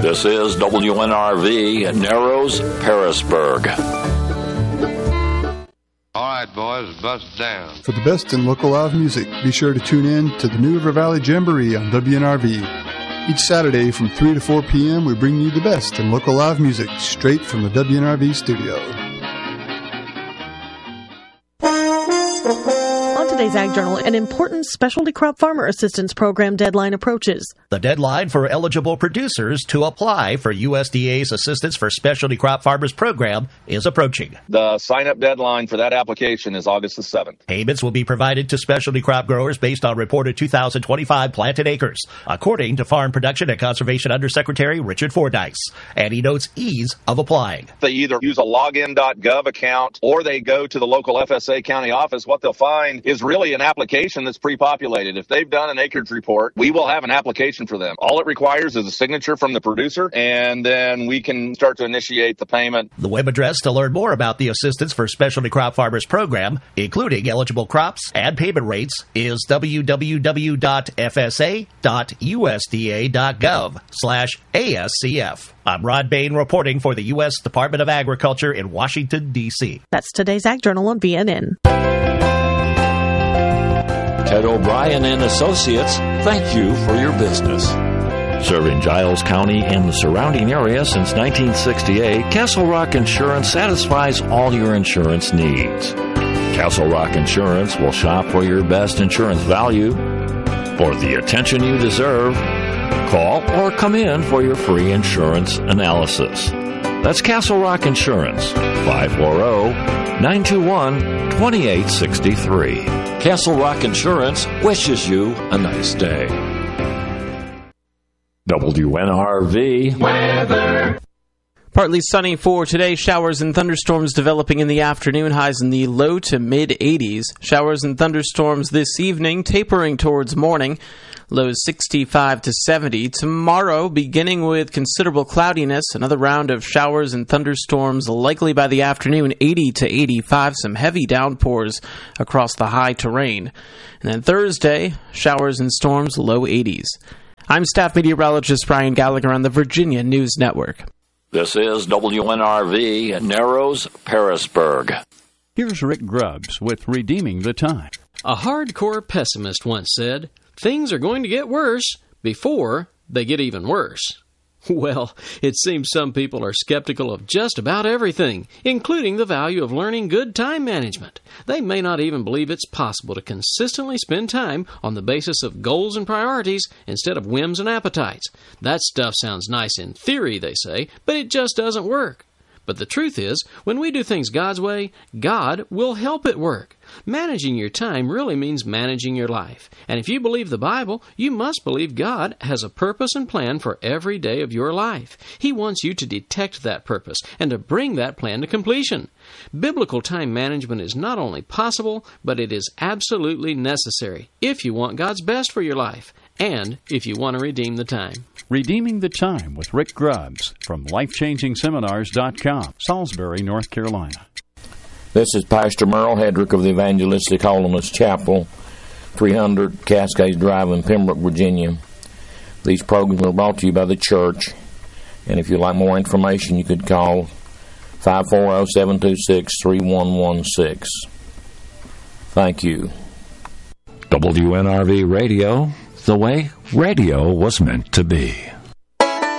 This is WNRV, Narrows, Pearisburg. All right, boys, bust down. For the best in local live music, be sure to tune in to the New River Valley Jamboree on WNRV. Each Saturday from 3 to 4 p.m., we bring you the best in local live music straight from the WNRV studio. Today's Ag Journal, an important specialty crop farmer assistance program deadline approaches. The deadline for eligible producers to apply for USDA's Assistance for Specialty Crop Farmers program is approaching. The sign-up deadline for that application is August the 7th. Payments will be provided to specialty crop growers based on reported 2025 planted acres, according to Farm Production and Conservation Undersecretary Richard Fordyce. And he notes ease of applying. They either use a login.gov account or they go to the local FSA county office. What they'll find is really an application that's pre-populated. If they've done an acreage report, we will have an application for them. All it requires is a signature from the producer, and then we can start to initiate the payment. The web address to learn more about the Assistance for Specialty Crop Farmers program, including eligible crops and payment rates, is www.fsa.usda.gov/ASCF. I'm Rod Bain reporting for the U.S. Department of Agriculture in Washington, D.C. That's today's Ag Journal on BNN. Ted O'Brien and Associates, thank you for your business. Serving Giles County and the surrounding area since 1968, Castle Rock Insurance satisfies all your insurance needs. Castle Rock Insurance will shop for your best insurance value. For the attention you deserve, call or come in for your free insurance analysis. That's Castle Rock Insurance, 540-921-2863. Castle Rock Insurance wishes you a nice day. WNRV weather. Partly sunny for today. Showers and thunderstorms developing in the afternoon. Highs in the low to mid-80s. Showers and thunderstorms this evening, tapering towards morning. Lows 65 to 70. Tomorrow, beginning with considerable cloudiness, another round of showers and thunderstorms likely by the afternoon, 80 to 85. Some heavy downpours across the high terrain. And then Thursday, showers and storms, low 80s. I'm staff meteorologist Brian Gallagher on the Virginia News Network. This is WNRV, Narrows, Pearisburg. Here's Rick Grubbs with Redeeming the Time. A hardcore pessimist once said, "Things are going to get worse before they get even worse." Well, it seems some people are skeptical of just about everything, including the value of learning good time management. They may not even believe it's possible to consistently spend time on the basis of goals and priorities instead of whims and appetites. That stuff sounds nice in theory, they say, but it just doesn't work. But the truth is, when we do things God's way, God will help it work. Managing your time really means managing your life. And if you believe the Bible, you must believe God has a purpose and plan for every day of your life. He wants you to detect that purpose and to bring that plan to completion. Biblical time management is not only possible, but it is absolutely necessary if you want God's best for your life and if you want to redeem the time. Redeeming the Time with Rick Grubbs from LifeChangingSeminars.com, Salisbury, North Carolina. This is Pastor Merle Hedrick of the Evangelistic Holiness Chapel, 300 Cascades Drive in Pembroke, Virginia. These programs are brought to you by the church, and if you'd like more information, you could call 540-726-3116. Thank you. WNRV Radio, the way radio was meant to be.